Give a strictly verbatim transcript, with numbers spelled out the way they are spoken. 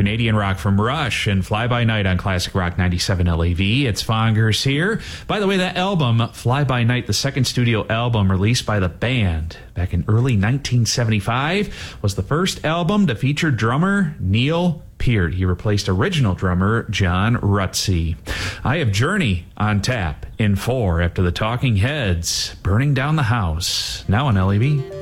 Canadian rock from Rush and Fly By Night on Classic Rock ninety-seven L A V. It's Fongers here. By the way, that album, Fly By Night, the second studio album released by the band back in early nineteen seventy-five, was the first album to feature drummer Neil Peart. He replaced original drummer John Rutsey. I have Journey on tap in four after the Talking Heads, Burning Down the House, now on L A V.